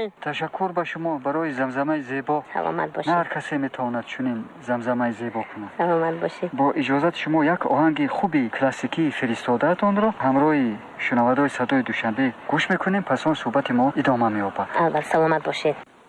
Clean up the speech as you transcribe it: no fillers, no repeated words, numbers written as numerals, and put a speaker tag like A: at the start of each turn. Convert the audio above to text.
A: باشین.
B: تشکر به شما برای زمزمه زیبا.
A: سلامت باشین.
B: نه هر کسی میتواند چنین زمزمه زیبا کنه.
A: سلامت باشین.
B: با اجازت شما یک آهنگ خوبی کلاسیکی فرستاده‌تان را همراه شنوندگان صدای دوشنبه گوش میکنیم، پس آن صحبت ما ادامه می‌یابد.
A: البته سلامت باشید.